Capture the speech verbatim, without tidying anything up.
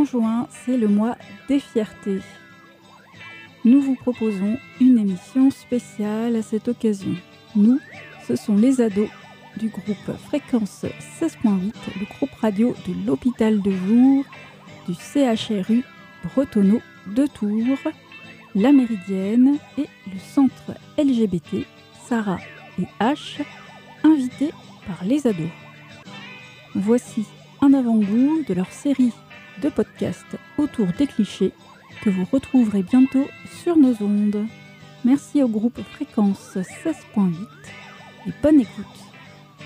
juin, c'est le mois des fiertés. Nous vous proposons une émission spéciale à cette occasion. Nous, ce sont les ados du groupe Fréquence seize point huit, le groupe radio de l'hôpital de jour du C H R U Bretonneau de Tours, la Méridienne et le centre L G B T Sarah et H, invités par les ados. Voici un avant-goût de leur série de podcasts autour des clichés que vous retrouverez bientôt sur nos ondes. Merci au groupe Fréquence seize point huit et bonne écoute.